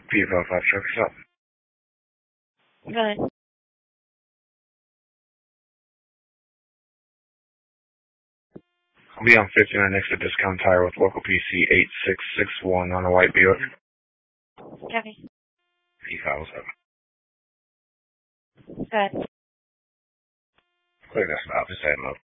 P55 truck stop. Go ahead. I'll be on 59 next to Discount Tire with local PC 8661 on a white Buick. Copy. P57. Go ahead. Clear this stop, just head mode.